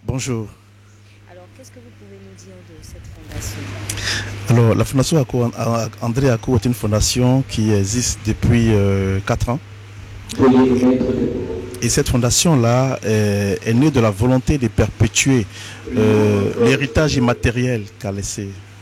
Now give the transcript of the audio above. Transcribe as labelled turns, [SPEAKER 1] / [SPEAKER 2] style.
[SPEAKER 1] Bonjour.
[SPEAKER 2] Alors, qu'est-ce que vous pouvez nous dire de cette fondation?
[SPEAKER 1] Alors, la fondation André Akou est une fondation qui existe depuis 4 ans. Et cette fondation-là est née de la volonté de perpétuer l'héritage immatériel qu'a laissé